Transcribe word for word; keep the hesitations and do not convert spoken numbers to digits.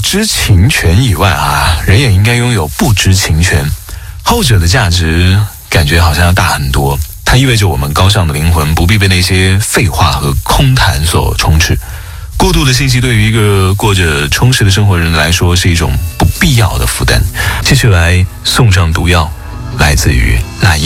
知情权以外啊，人也应该拥有不知情权。后者的价值感觉好像要大很多，它意味着我们高尚的灵魂不必被那些废话和空谈所充斥。过度的信息对于一个过着充实的生活人来说是一种不必要的负担。接下来送上毒药，来自于那英。